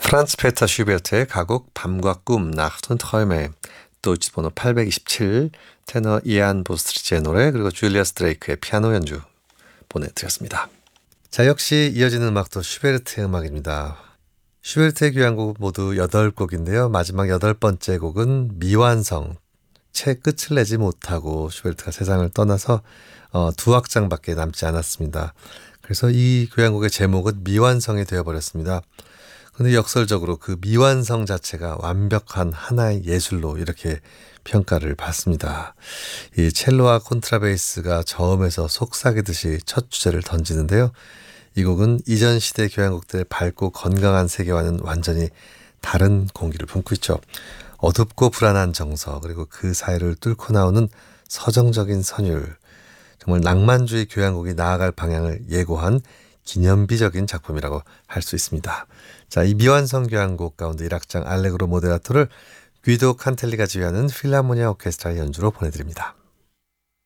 프란츠 페터 슈베르트의 가곡 밤과 꿈 나cht und Träume, 도이치 번호 827, 테너 이안 보스트리치의 노래, 그리고 줄리어스 드레이크의 피아노 연주 보내드렸습니다. 자, 역시 이어지는 음악도 슈베르트의 음악입니다. 슈베르트의 교향곡 모두 8곡인데요. 마지막 8번째 곡은 미완성, 채 끝을 내지 못하고 슈베르트가 세상을 떠나서 2악장밖에 남지 않았습니다. 그래서 이 교향곡의 제목은 미완성이 되어버렸습니다. 그런데 역설적으로 그 미완성 자체가 완벽한 하나의 예술로 이렇게 평가를 받습니다. 이 첼로와 콘트라베이스가 저음에서 속삭이듯이 첫 주제를 던지는데요. 이 곡은 이전 시대 교향곡들의 밝고 건강한 세계와는 완전히 다른 공기를 품고 있죠. 어둡고 불안한 정서, 그리고 그 사이를 뚫고 나오는 서정적인 선율, 정말 낭만주의 교향곡이 나아갈 방향을 예고한 기념비적인 작품이라고 할 수 있습니다. 자, 이 미완성 교향곡 가운데 1악장 알레그로 모데라토를 귀도 칸텔리가 지휘하는 필라모니아 오케스트라의 연주로 보내드립니다.